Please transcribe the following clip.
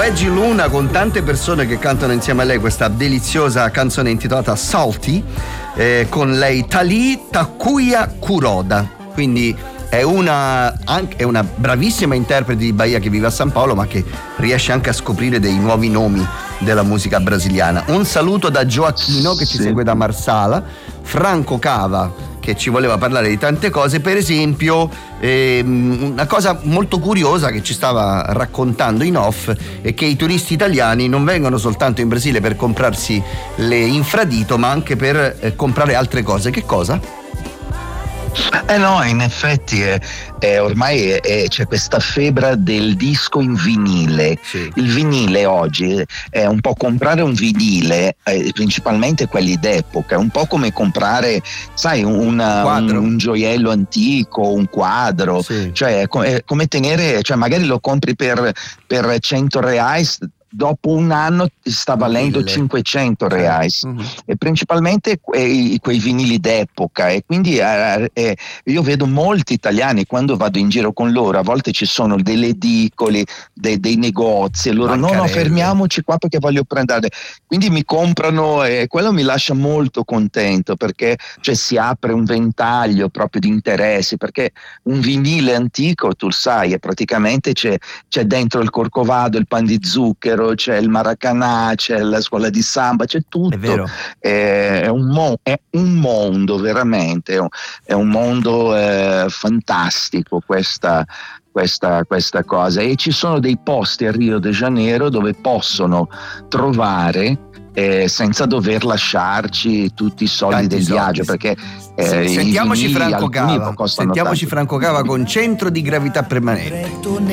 Luigi Luna con tante persone che cantano insieme a lei questa deliziosa canzone intitolata Salty, con lei Tali Takuya Kuroda. Quindi è una bravissima interprete di Bahia che vive a San Paolo, ma che riesce anche a scoprire dei nuovi nomi della musica brasiliana. Un saluto da Gioacchino che ci segue da Marsala, Franco Cava che ci voleva parlare di tante cose, per esempio una cosa molto curiosa che ci stava raccontando in off è che i turisti italiani non vengono soltanto in Brasile per comprarsi le infradito, ma anche per comprare altre cose. Che cosa? No, in effetti ormai c'è questa febbre del disco in vinile. Sì. Il vinile oggi è un po' comprare un vinile, principalmente quelli d'epoca, è un po' come comprare, sai, un gioiello antico, un quadro, sì. Cioè è come tenere, cioè magari lo compri per 100 reais, dopo un anno ti sta valendo 500 reais. E principalmente quei vinili d'epoca, e quindi io vedo molti italiani quando vado in giro con loro, a volte ci sono delle edicole, dei negozi, e loro no, fermiamoci qua perché voglio prendere, quindi mi comprano, e quello mi lascia molto contento, perché cioè, si apre un ventaglio proprio di interessi, perché un vinile antico, tu sai, praticamente c'è dentro il Corcovado, il pan di zucchero, c'è il Maracanã, c'è la scuola di samba, c'è tutto. È vero. È un mondo veramente, è un mondo fantastico questa cosa, e ci sono dei posti a Rio de Janeiro dove possono trovare senza dover lasciarci tutti i soldi del viaggio, perché sentiamoci Franco Cava Franco Cava con Centro di Gravità Permanente.